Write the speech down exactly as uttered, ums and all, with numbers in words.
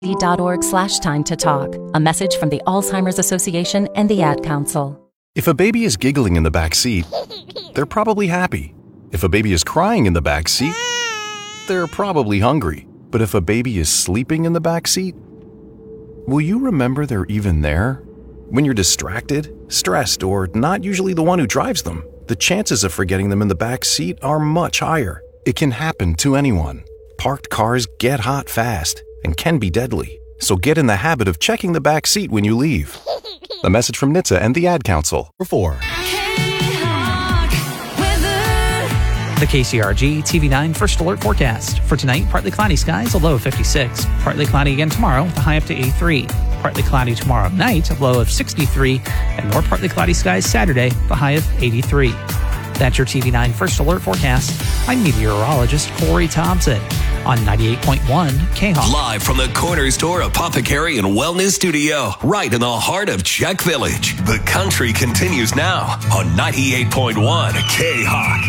dot org slash time to talk. A message from the Alzheimer's Association and the Ad Council. If a baby is giggling in the back seat, they're probably happy. If a baby is crying in the back seat, they're probably hungry. But if a baby is sleeping in the back seat, will you remember they're even there? When you're distracted, stressed, or not usually the one who drives them, the chances of forgetting them in the back seat are much higher. It can happen to anyone. Parked cars get hot fast and can be deadly. So get in the habit of checking the back seat when you leave. A message from N H T S A and the Ad Council. Four. The K C R G T V nine First Alert forecast. For tonight, partly cloudy skies, a low of fifty-six. Partly cloudy again tomorrow, with a high up to eighty-three. Partly cloudy tomorrow night, a low of sixty-three. And more partly cloudy skies Saturday, the high of eighty-three. That's your T V nine First Alert forecast. I'm meteorologist Corey Thompson on ninety-eight point one K-Hawk. Live from the Corner Store Apothecary and Wellness Studio, right in the heart of Czech Village. The country continues now on ninety-eight point one K-Hawk.